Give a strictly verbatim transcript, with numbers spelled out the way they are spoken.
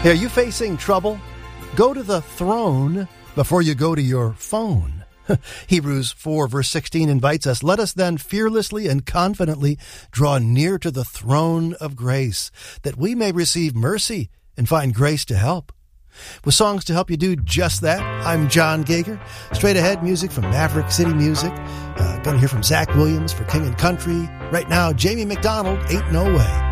Are you facing trouble? Go to the throne before you go to your phone. Hebrews four verse sixteen invites us, let us then fearlessly and confidently draw near to the throne of grace, that we may receive mercy and find grace to help. With songs to help you do just that, I'm John Gager. Straight ahead music from Maverick City Music. Uh, gonna hear from Zach Williams for King and Country. Right now, Jamie McDonald, Ain't No Way.